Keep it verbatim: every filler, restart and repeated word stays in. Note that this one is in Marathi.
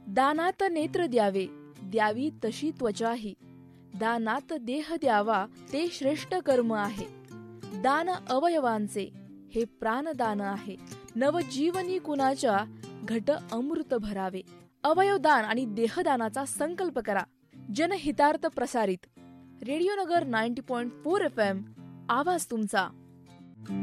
दानात नेत्र द्यावे, द्यावी तशी त्वचाही. दानात देह द्यावा, ते श्रेष्ठ कर्म आहे. दान अवयवांचे, हे प्राणदान आहे. नवजीवनी कुणाच्या, घट अमृत भरावे. अवयवदान आणि देहदानाचा संकल्प करा. जनहितार्थ प्रसारित रेडिओ नगर ninety point four F M. आवाज तुमचा.